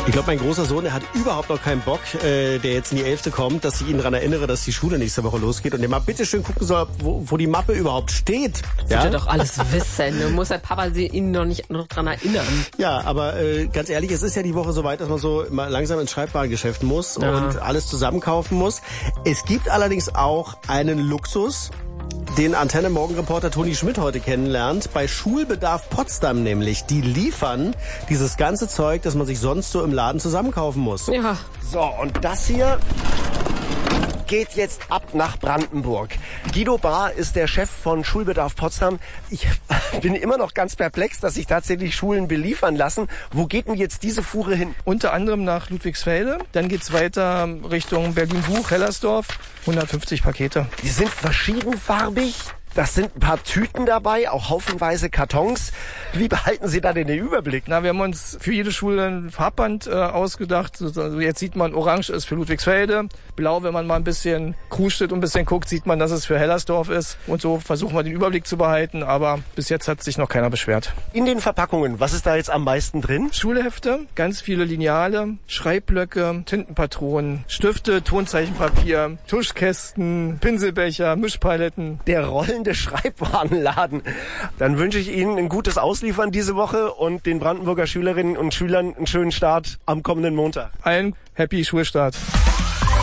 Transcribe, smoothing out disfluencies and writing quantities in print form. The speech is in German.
Ich glaube, mein großer Sohn, der hat überhaupt noch keinen Bock, der jetzt in die 11. kommt, dass ich ihn daran erinnere, dass die Schule nächste Woche losgeht und der mal bitte schön gucken soll, wo die Mappe überhaupt steht. Ja? Wird er doch alles wissen. Da muss der Papa ihn noch dran erinnern. Ja, aber ganz ehrlich, es ist ja die Woche so weit, dass man so mal langsam ins Schreibwarengeschäft muss und alles zusammenkaufen muss. Es gibt allerdings auch einen Luxus, den Antenne-Morgenreporter Toni Schmidt heute kennenlernt. Bei Schulbedarf Potsdam nämlich. Die liefern dieses ganze Zeug, das man sich sonst so im Laden zusammenkaufen muss. Ja. So, und das hier geht jetzt ab nach Brandenburg. Guido Bahr ist der Chef von Schulbedarf Potsdam. Ich bin immer noch ganz perplex, dass sich tatsächlich Schulen beliefern lassen. Wo geht denn jetzt diese Fuhre hin? Unter anderem nach Ludwigsfelde. Dann geht's weiter Richtung Berlin-Buch, Hellersdorf. 150 Pakete. Die sind verschiedenfarbig. Das sind ein paar Tüten dabei, auch haufenweise Kartons. Wie behalten Sie da denn den Überblick? Na, wir haben uns für jede Schule ein Farbband ausgedacht. Also jetzt sieht man, orange ist für Ludwigsfelde. Blau, wenn man mal ein bisschen krustet und ein bisschen guckt, sieht man, dass es für Hellersdorf ist. Und so versuchen wir den Überblick zu behalten. Aber bis jetzt hat sich noch keiner beschwert. In den Verpackungen, was ist da jetzt am meisten drin? Schulhefte, ganz viele Lineale, Schreibblöcke, Tintenpatronen, Stifte, Tonzeichenpapier, Tuschkästen, Pinselbecher, Mischpaletten. Der rollende Schreibwarenladen. Dann wünsche ich Ihnen ein gutes Ausliefern diese Woche und den Brandenburger Schülerinnen und Schülern einen schönen Start am kommenden Montag. Allen Happy Schulstart.